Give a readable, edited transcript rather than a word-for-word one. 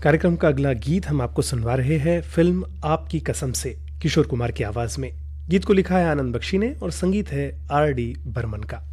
कार्यक्रम का अगला गीत हम आपको सुनवा रहे हैं फिल्म आपकी कसम से, किशोर कुमार की आवाज में। गीत को लिखा है आनंद बख्शी ने और संगीत है आर डी बर्मन का।